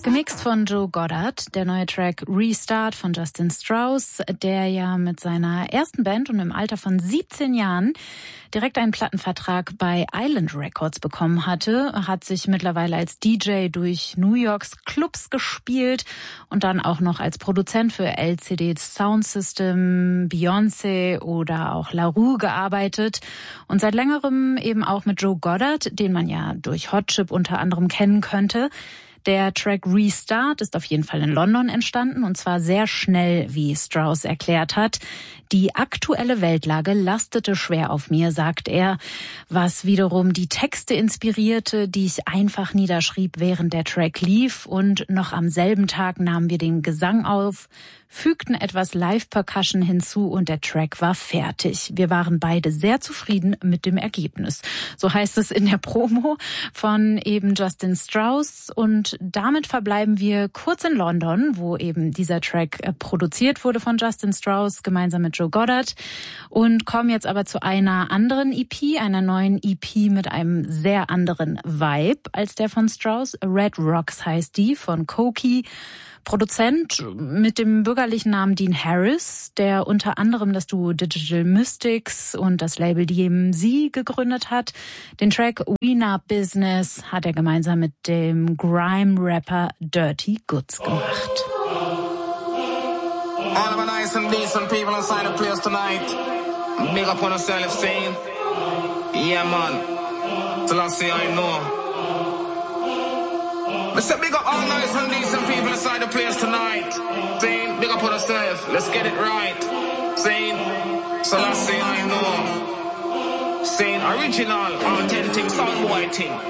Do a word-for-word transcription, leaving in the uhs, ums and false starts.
Gemixt von Joe Goddard, der neue Track Restart von Justin Strauss, der ja mit seiner ersten Band und im Alter von siebzehn Jahren direkt einen Plattenvertrag bei Island Records bekommen hatte, hat sich mittlerweile als D J durch New Yorks Clubs gespielt und dann auch noch als Produzent für L C D Sound System, Beyoncé oder auch La Rue gearbeitet und seit längerem eben auch mit Joe Goddard, den man ja durch Hot Chip unter anderem kennen könnte. Der Track Restart ist auf jeden Fall in London entstanden und zwar sehr schnell, wie Strauss erklärt hat. Die aktuelle Weltlage lastete schwer auf mir, sagt er, was wiederum die Texte inspirierte, die ich einfach niederschrieb, während der Track lief. Und noch am selben Tag nahmen wir den Gesang auf, fügten etwas Live-Percussion hinzu und der Track war fertig. Wir waren beide sehr zufrieden mit dem Ergebnis. So heißt es in der Promo von eben Justin Strauss. Und damit verbleiben wir kurz in London, wo eben dieser Track produziert wurde von Justin Strauss, gemeinsam mit Joe Goddard. Und kommen jetzt aber zu einer anderen E P, einer neuen E P mit einem sehr anderen Vibe als der von Strauss. Red Rocks heißt die, von Koki. Produzent mit dem bürgerlichen Namen Dean Harris, der unter anderem das Duo Digital Mystics und das Label D M Z gegründet hat. Den Track Wiener Business hat er gemeinsam mit dem Grime-Rapper Dirty Goods gemacht. All of the nice and decent people inside the place tonight. Big up on yourself, saying, yeah man, till I say I know. I said big up all nice and decent people inside the place tonight. Saying, big up on yourself, let's get it right. Saying, so I say I know. Saying, original, authentic, soundboy thing.